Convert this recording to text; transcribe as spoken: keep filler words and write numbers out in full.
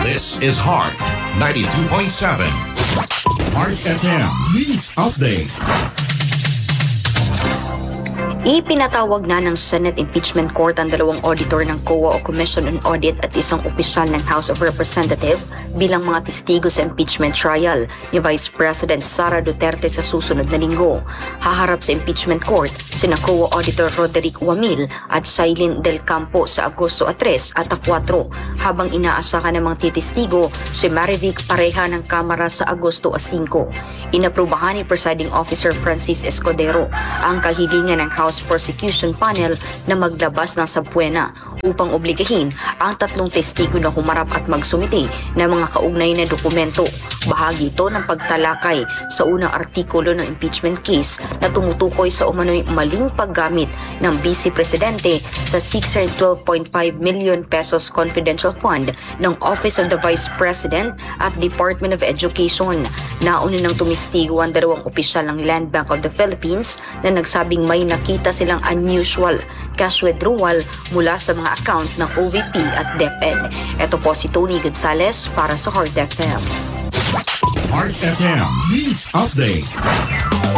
This is Heart ninety-two point seven. Heart F M News Update. Ipinatawag na ng Senate Impeachment Court ang dalawang auditor ng C O A o Commission on Audit at isang opisyal ng House of Representatives bilang mga testigo sa impeachment trial ni Vice President Sara Duterte sa susunod na linggo. Haharap sa impeachment court sina C O A Auditor Roderick Wamil at Shailene Del Campo sa Agosto tres at four, habang inaasahan ng mga testigo si Marivic Pareja ng Kamara sa Agosto five. Inaprubahan ni Presiding Officer Francis Escudero ang kahilingan ng House Prosecution Panel na maglabas ng subpoena upang obligahin ang tatlong testigo na humarap at magsumite ng mga kaugnay na dokumento. Bahagi ito ng pagtalakay sa unang artikulo ng impeachment case na tumutukoy sa umano'y maling paggamit ng Vice Presidente sa six hundred twelve point five million pesos confidential fund ng Office of the Vice President at Department of Education. Nauna nang tumistigo ang dalawang opisyal ng Land Bank of the Philippines na nagsabing may nakita silang unusual cash withdrawal mula sa mga account ng O V P at DepEd. Ito po si Tony Gonzales para sa Heart F M. Heart F M News Update.